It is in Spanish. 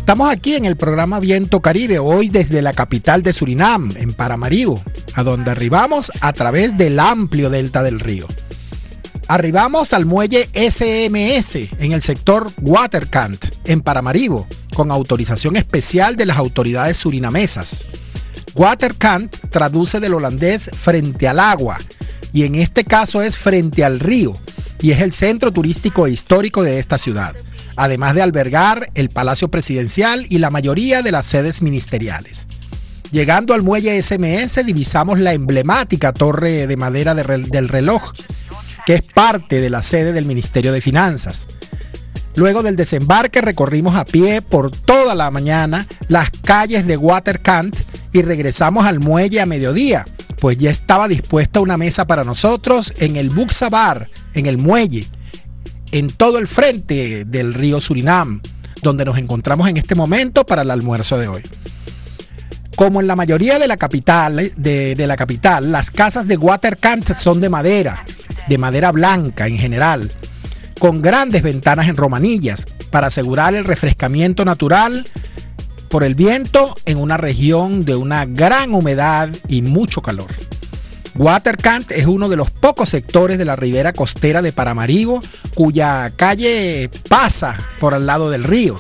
Estamos aquí en el programa Viento Caribe, hoy desde la capital de Surinam, en Paramaribo, a donde arribamos a través del amplio delta del río. Arribamos al muelle SMS en el sector Waterkant, en Paramaribo, con autorización especial de las autoridades surinamesas. Waterkant traduce del holandés frente al agua, y en este caso es frente al río, y es el centro turístico e histórico de esta ciudad, además de albergar el Palacio Presidencial y la mayoría de las sedes ministeriales. Llegando al muelle SMS divisamos la emblemática torre de madera del reloj, que es parte de la sede del Ministerio de Finanzas. Luego del desembarque recorrimos a pie por toda la mañana las calles de Waterkant y regresamos al muelle a mediodía, pues ya estaba dispuesta una mesa para nosotros en el Buxa Bar, en el muelle, en todo el frente del río Surinam, donde nos encontramos en este momento para el almuerzo de hoy. Como en la mayoría de la capital, las casas de Waterkant son de madera blanca en general, con grandes ventanas en romanillas para asegurar el refrescamiento natural por el viento en una región de una gran humedad y mucho calor. Waterkant es uno de los pocos sectores de la ribera costera de Paramaribo cuya calle pasa por al lado del río.